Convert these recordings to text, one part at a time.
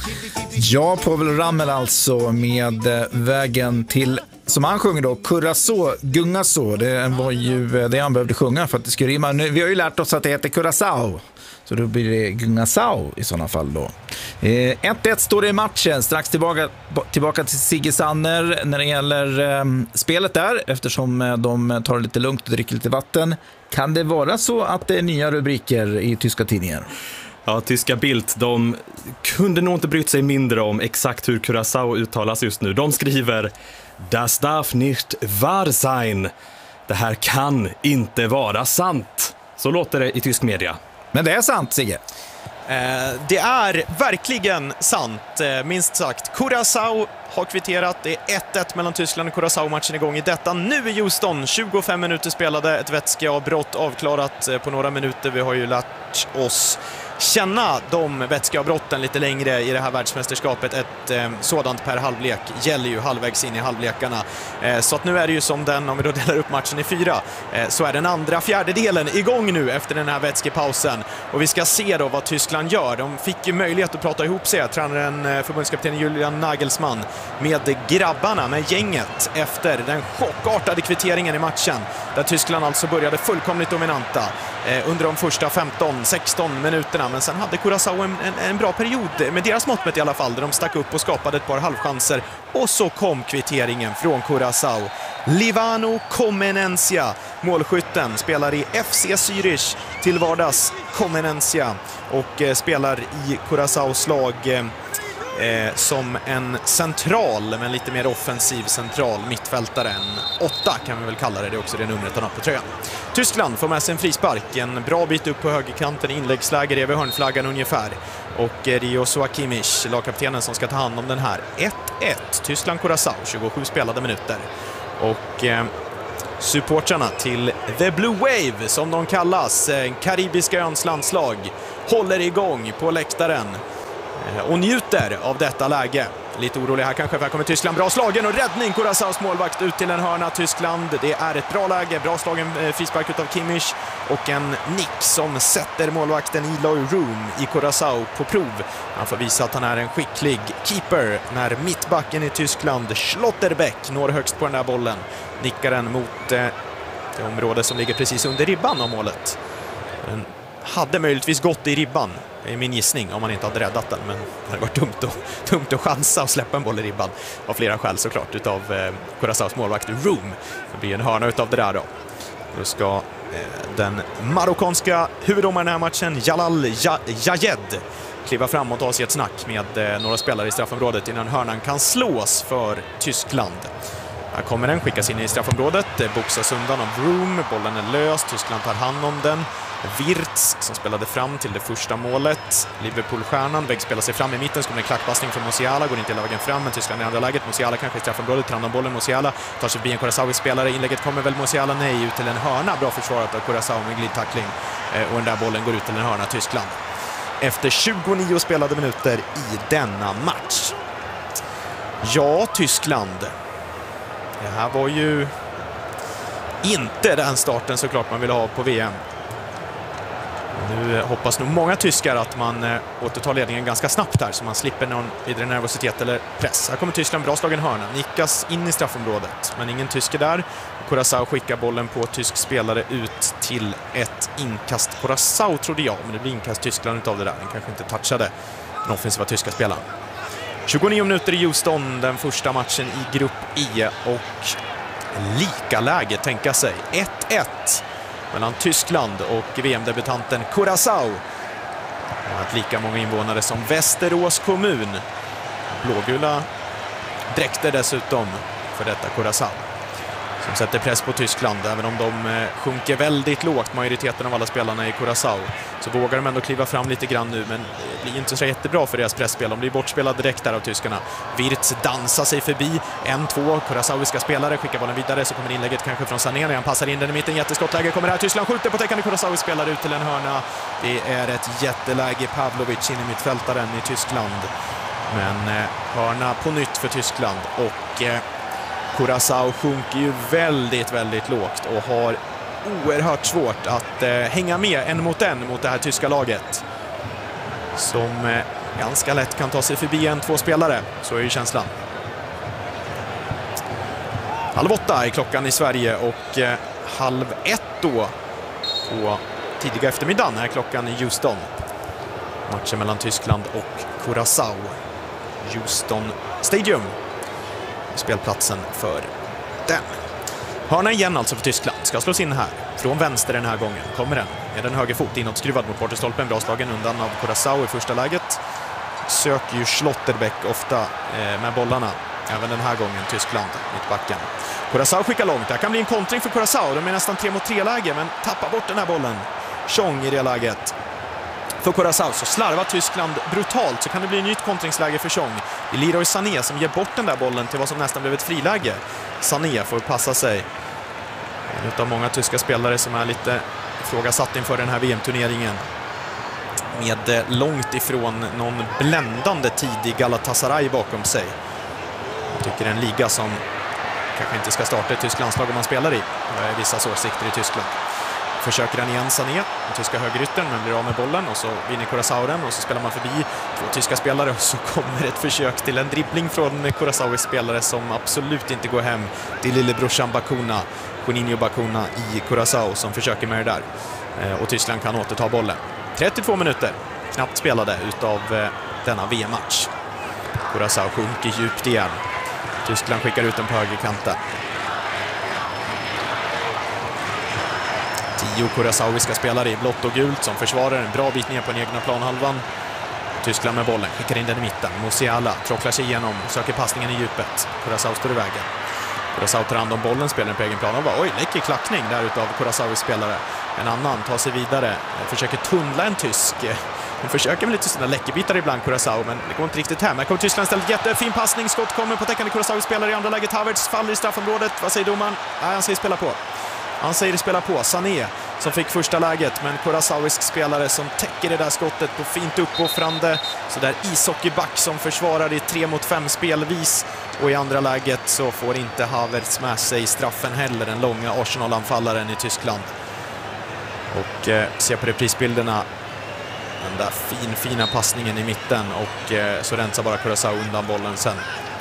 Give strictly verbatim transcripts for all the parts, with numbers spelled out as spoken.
Ja, Povel Ramel alltså med vägen till, som han sjunger då, Curaçao, Gungaså. Det var ju det han behövde sjunga för att det skulle rimma. Nu, vi har ju lärt oss att det heter Curaçao, så då blir det Gungaså i sådana fall då. Eh, ett ett står det i matchen. Strax tillbaka, tillbaka till Sigge Sanner när det gäller eh, spelet där, eftersom eh, de tar det lite lugnt och dricker lite vatten. Kan det vara så att det är nya rubriker i tyska tidningar? Ja, tyska Bild, de kunde nog inte brytt sig mindre om exakt hur Curaçao uttalas just nu. De skriver: Das darf nicht wahr sein. Det här kan inte vara sant. Så låter det i tysk media. Men det är sant, Sigge. Eh, det är verkligen sant, eh, minst sagt. Curaçao har kvitterat. Det är ett ett mellan Tyskland och Curaçao. Matchen igång i detta nu i Houston. tjugofem minuter spelade, ett vätskeavbrott avklarat eh, på några minuter. Vi har ju lärt oss känna de vätskeavbrotten lite längre i det här världsmästerskapet. Ett eh, sådant per halvlek gäller ju halvvägs in i halvlekarna. Eh, så att nu är det ju som den, om vi då delar upp matchen i fyra, eh, så är den andra fjärdedelen igång nu efter den här vätskepausen. Och vi ska se då vad Tyskland gör. De fick ju möjlighet att prata ihop sig, tränaren, eh, förbundskapten Julian Nagelsmann, med grabbarna, med gänget efter den chockartade kvitteringen i matchen. Där Tyskland alltså började fullkomligt dominanta eh, under de första femton sexton minuterna. Men sen hade Curaçao en, en, en bra period, med deras mått mätt i alla fall, där de stack upp och skapade ett par halvchanser. Och så kom kvitteringen från Curaçao. Livano Comenencia, målskytten, spelar i F C Zürich till vardags. Comenencia och eh, spelar i Curaçaos lag eh, Eh, som en central, men lite mer offensiv central mittfältare. En åtta kan vi väl kalla det, det är också det numret han har på tröjan. Tyskland får med sig en frispark, en bra bit upp på högerkanten, inläggsläge över hörnflaggan ungefär. Och eh, Joshua Kimmich, lagkaptenen, som ska ta hand om den här. ett ett, Tyskland-Curaçao, tjugosju spelade minuter. Och eh, supportrarna till The Blue Wave, som de kallas, eh, karibiska öns landslag, håller igång på läktaren och njuter av detta läge. Lite orolig här kanske, för här kommer Tyskland. Bra slagen och räddning. Curaçaos målvakt ut till en hörna. Tyskland, det är ett bra läge. Bra slagen eh, frispark utav Kimmich. Och en nick som sätter målvakten Eloy Room i Curaçao på prov. Han får visa att han är en skicklig keeper när mittbacken i Tyskland, Schlotterbeck, når högst på den där bollen. Nickar den mot eh, det område som ligger precis under ribban av målet. Den hade möjligtvis gått i ribban, är min gissning, om man inte hade räddat den. Men det hade varit dumt att, dumt att chansa och släppa en boll i ribban av flera skäl såklart, utav eh, Curaçaos målvakt Room. Det blir en hörna utav det där då. Då ska eh, den marockanska huvuddomaren i den här matchen, Jalal Jayed, kliva fram och ta sig ett snack med eh, några spelare i straffområdet innan hörnan kan slås för Tyskland. Här kommer den, skickas in i straffområdet, det boxas undan av Room, bollen är lös, Tyskland tar hand om den. Wirtz som spelade fram till det första målet. Liverpool-stjärnan vägspelar sig fram i mitten, så kommer en klackpassning från Musiala, går inte hela vägen fram, men Tyskland i andra läget. Musiala kanske i straffområdet, tar hand om bollen, Musiala tar sig förbi en Curaçao-spelare, inlägget kommer väl Musiala, nej, ut till en hörna, bra försvarat av Curaçao med glidtackling, och den där bollen går ut till en hörna, Tyskland. Efter tjugonio spelade minuter i denna match. Ja, Tyskland. Det här var ju inte den starten såklart man ville ha på V M. Nu hoppas nog många tyskar att man äh, återtar ledningen ganska snabbt här, så man slipper någon vidare nervositet eller press. Här kommer Tyskland, bra slagen hörna, nickas in i straffområdet, men ingen tyske där. Curaçao skickar bollen på tysk spelare ut till ett inkast. Curaçao trodde jag, men det blir inkast Tyskland utav det där. Den kanske inte touchade den offensiva tyska spelaren. tjugonio minuter i Houston, den första matchen i grupp E, och lika läge tänka sig. ett ett mellan Tyskland och V M-debutanten Curaçao. Att lika många invånare som Västerås kommun. Blågula dräkter dessutom för detta Curaçao, som sätter press på Tyskland. Även om de sjunker väldigt lågt, majoriteten av alla spelarna i Curaçao, så vågar de ändå kliva fram lite grann nu, men det blir inte så jättebra för deras pressspel. De blir bortspelade direkt där av tyskarna. Wirtz dansar sig förbi en två Curaçaoiska spelare, skickar bollen vidare, så kommer inlägget kanske från Sané när han passar in den i mitten. Jätteskottläge kommer här, Tyskland skjuter på täckande Curaçao, spelar ut till en hörna. Det är ett jätteläge, Pavlovic in i mittfältaren i Tyskland, men eh, hörna på nytt för Tyskland. Och eh, Curaçao sjunker ju väldigt, väldigt lågt och har oerhört svårt att eh, hänga med en mot en mot det här tyska laget, som eh, ganska lätt kan ta sig förbi en, två spelare. Så är ju känslan. Halv åtta är klockan i Sverige och eh, halv ett då på tidiga eftermiddagen är klockan i Houston. Matchen mellan Tyskland och Curaçao. Houston Stadium. Spelplatsen för den. Hörna igen alltså för Tyskland. Ska slås in här. Från vänster den här gången. Kommer den med en höger fot inåtskruvad mot bortestolpen. Bra slagen undan av Curaçao i första läget. Söker ju Schlotterbeck ofta eh, med bollarna. Även den här gången Tyskland, mittbacken. Curaçao skickar långt. Det kan bli en kontring för Curaçao. De är nästan tre mot tre läge men tappar bort den här bollen. Chong i det läget. För Curaçao så slarvar Tyskland brutalt, så kan det bli ett nytt kontringsläge för Chong. Det är Leroy Sané som ger bort den där bollen till vad som nästan blev ett friläge. Sané får passa sig. En av många tyska spelare som är lite ifrågasatt inför den här V M-turneringen. Med långt ifrån någon bländande tidig Galatasaray bakom sig. Jag tycker det är en liga som kanske inte ska starta ett tyskt landslag om man spelar i. Det är vissa åsikter i Tyskland. Försöker han igen Sané, den tyska högeryttern, men blir av med bollen och så vinner Curaçao den och så spelar man förbi två tyska spelare och så kommer ett försök till en dribbling från Curaçaos spelare som absolut inte går hem. Det är lillebrorsan Bacuna, Juninho Bacuna i Curaçao som försöker med det där. Och Tyskland kan återta bollen. trettiotvå minuter, knappt spelade utav denna V M-match. Curaçao sjunker djupt igen. Tyskland skickar ut den på högerkanten. Tio Curaçaoiska spelare i blått och gult som försvarar en bra bit ner på den egna planhalvan. Tyskland med bollen, skickar in den i mitten. Musiala trocklar sig igenom, söker passningen i djupet. Curaçao står i vägen. Curaçao tar hand om bollen, spelar på egen plan och bara, oj, läcker klackning där utav Curaçaos spelare. En annan tar sig vidare, försöker tunnla en tysk. De försöker med lite sådana läckerbitar ibland Curaçao, men det går inte riktigt hem. Här kommer Tyskland ställt jättefin passning, skott kommer på täckande Curaçaos spelare i andra läget. Havertz faller i straffområdet, vad säger domaren? Nej, han säger spela på. Han säger spela på. Sané som fick första läget, men Curaçaoisk spelare som täcker det där skottet på fint uppoffrande. Så där ishockeyback som försvarar i tre mot fem spelvis. Och i andra läget så får inte Havertz med sig straffen heller, den långa Arsenal-anfallaren i Tyskland. Och eh, se på reprisbilderna. Den där fin, fina passningen i mitten och eh, så rensar bara Curaçao undan bollen sen.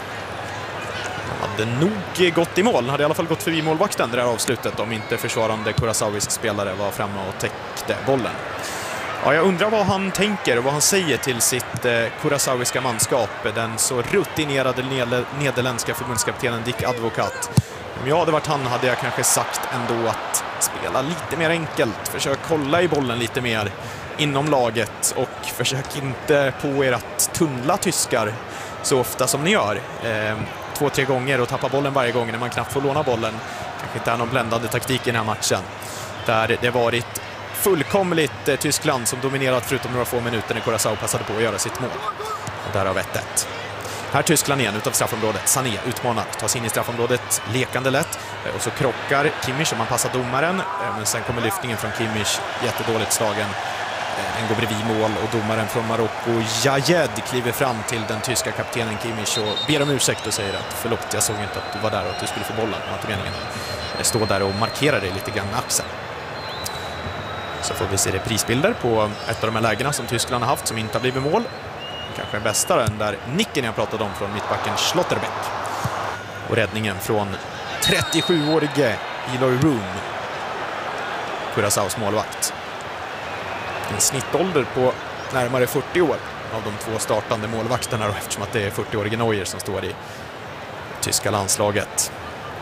Hade nog gått i mål. Hade i alla fall gått förbi målvakten det där avslutet om inte försvarande Curaçaoisk spelare var framme och täckte bollen. Ja, jag undrar vad han tänker och vad han säger till sitt eh, Curaçaoiska manskap. Den så rutinerade ned- nederländska förbundskaptenen Dick Advocat. Om jag hade varit han hade jag kanske sagt ändå att spela lite mer enkelt. Försök hålla i bollen lite mer inom laget och försök inte på er att tunnla tyskar så ofta som ni gör. Eh, två, tre gånger och tappa bollen varje gång när man knappt får låna bollen. Kanske inte är någon bländande taktik i den här matchen. Där det varit fullkomligt eh, Tyskland som dominerat förutom några få minuter när Curaçao passade på att göra sitt mål. Och där har vi ett ett. Här Tyskland igen utav straffområdet. Sané utmanar, tar sig in i straffområdet lekande lätt. Eh, och så krockar Kimmich om man passar domaren. Eh, men sen kommer lyftningen från Kimmich, jättedåligt slagen. Den går bredvid mål och domaren från Marocko, Jajed, kliver fram till den tyska kaptenen Kimmich och ber om ursäkt och säger att förlåt, jag såg inte att du var där och att du skulle få bollen. Det var inte meningen. Står där och markerar dig lite grann med axeln. Så får vi se reprisbilder på ett av de här lägena som Tyskland har haft som inte har blivit mål. Kanske den bästa, den där nicken jag pratade om från mittbacken Schlotterbeck. Och räddningen från trettiosjuårige Eloy Room, Curaçaos målvakt. En snittålder på närmare fyrtio år av de två startande målvakterna då, eftersom att det är fyrtio-årige Neuer som står i tyska landslaget.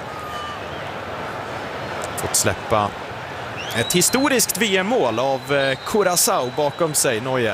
Fått släppa ett historiskt V M-mål av Curaçao bakom sig, Neuer.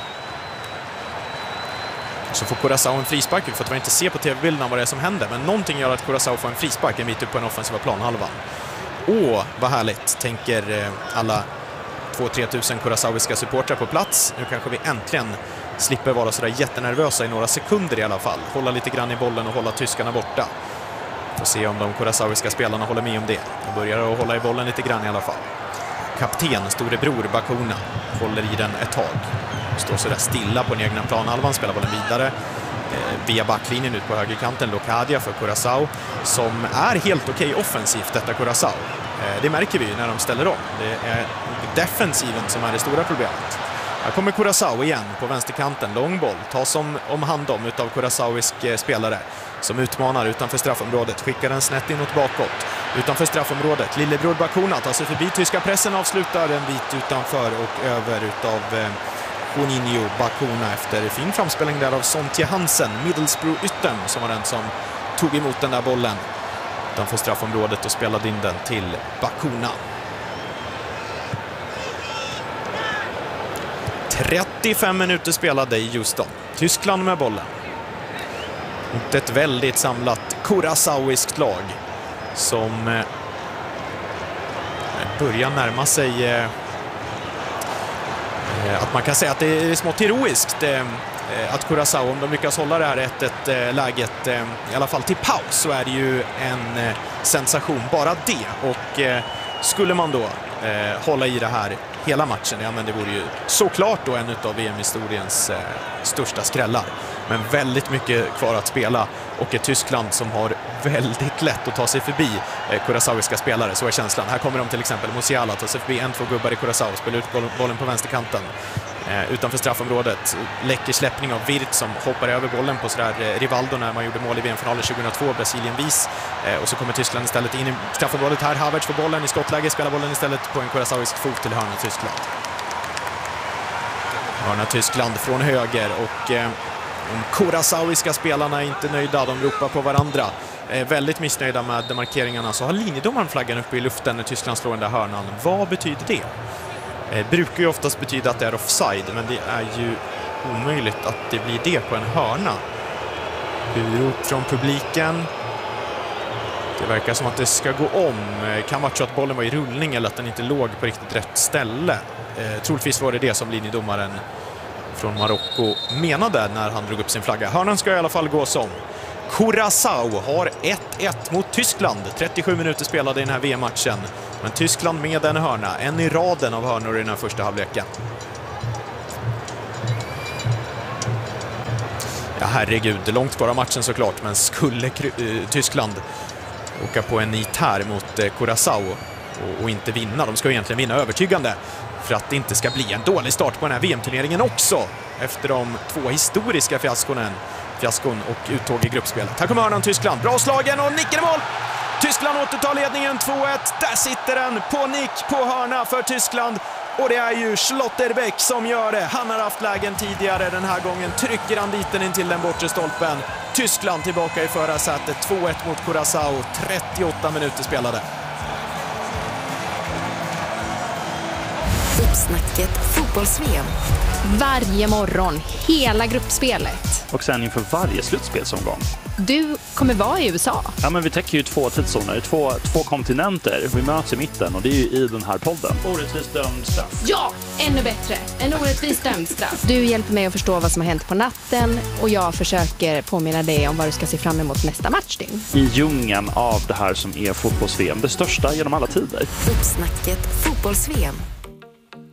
Så får Curaçao en frispark, för att man inte ser på tv-bilderna vad det är som händer, men någonting gör att Curaçao får en frispark en bit upp på den offensiva planhalvan. Åh, vad härligt, tänker alla två till tre tusen Curaçaoiska supportrar på plats. Nu kanske vi äntligen slipper vara sådär jättenervösa i några sekunder i alla fall. Hålla lite grann i bollen och hålla tyskarna borta. Får se om de Curaçaoiska spelarna håller med om det. De börjar att hålla i bollen lite grann i alla fall. Kapten, storebror Bacuna, håller i den ett tag. Står sådär stilla på den egna planhalvan, spelar bollen vidare. Eh, via backlinjen ut på högerkanten, Locadia för Curaçao, som är helt okej offensivt, detta Curaçao. Det märker vi när de ställer om. Det är defensiven som är det stora problemet. Här kommer Curaçao igen på vänsterkanten. Lång boll tas om, om hand om utav Curaçaoisk spelare som utmanar utanför straffområdet. Skickar den snett inåt bakåt. Utanför straffområdet. Lillebror Bacuna tar sig förbi tyska pressen, avslutar en bit utanför och över utav eh, Juninho Bacuna efter fin framspelning där av Sontje Hansen, Middlesbrough-yttern, som var den som tog emot den där bollen utanför straffområdet och spelade in den till Bacuna. trettiofem minuter spelade i Houston. Tyskland med bollen. Mot ett väldigt samlat Curaçaoiskt lag som eh, börjar närma sig eh, att man kan säga att det är smått heroiskt eh, att Curaçao, om de lyckas hålla det här ett, ett eh, läget eh, i alla fall till paus, så är det ju en eh, sensation bara det. Och eh, skulle man då eh, hålla i det här hela matchen, ja, men det vore ju såklart då en av V M-historiens eh, största skrällar. Men väldigt mycket kvar att spela och ett Tyskland som har väldigt lätt att ta sig förbi eh, Curaçaoiska spelare, så är känslan. Här kommer de till exempel Musiala, tar sig förbi en, två gubbar i Curaçao, spelar ut bollen på vänsterkanten. Eh, utanför straffområdet, läcker släppning av Wirth som hoppar över bollen på sådär eh, Rivaldo när man gjorde mål i V M-finalen tjugohundratvå, Brasilien-vis. Eh, och så kommer Tyskland istället in i straffområdet här. Havertz får bollen i skottläge, spelar bollen istället på en Curaçaoisk fot till hörna Tyskland. Hörna Tyskland från höger och eh, de Curaçaoiska spelarna är inte nöjda, de ropar på varandra. Eh, väldigt missnöjda med markeringarna, så har linjedomaren flaggan uppe i luften när Tyskland slår den där hörnan. Vad betyder det? Eh, brukar ju oftast betyda att det är offside, men det är ju omöjligt att det blir det på en hörna. Urop från publiken. Det verkar som att det ska gå om. Eh, kan vara så att bollen var i rullning eller att den inte låg på riktigt rätt ställe. Eh, troligtvis var det det som linjedomaren från Marocko menade när han drog upp sin flagga. Hörnan ska i alla fall gå som. Curaçao har ett ett mot Tyskland. trettiosju minuter spelade i den här V M-matchen. Men Tyskland med en hörna. En i raden av hörnor i den här första halvleken. Ja, herregud. Långt kvar av matchen såklart. Men skulle Tyskland åka på en nit här mot Curaçao och, och inte vinna. De ska ju egentligen vinna övertygande för att det inte ska bli en dålig start på den här V M-turneringen också. Efter de två historiska fiaskonen, fiaskon och uttåg i gruppspelet. Här kommer hörnan Tyskland. Bra slagen och nicken i mål! Tyskland återtar ledningen två ett. Där sitter den på nick på hörna för Tyskland. Och det är ju Schlotterbeck som gör det. Han har haft lägen tidigare. Den här gången trycker han dit den in till den bortre stolpen. Tyskland tillbaka i förarsätet. två ett mot Curaçao. trettioåtta minuter spelade. Uppsnacket fotbolls-V M. Varje morgon, hela gruppspelet. Och sen inför varje slutspelsomgång. Du kommer vara i U S A. Ja, men vi täcker ju två tidszoner, två, två kontinenter. Vi möts i mitten och det är ju i den här podden. Orättvist dömd straff. Ja, ännu bättre. En orättvist dömd straff. Du hjälper mig att förstå vad som har hänt på natten och jag försöker påminna dig om vad du ska se fram emot nästa matchdygn. I djungeln av det här som är fotbolls-V M, det största genom alla tider. Uppsnacket fotbolls-V M.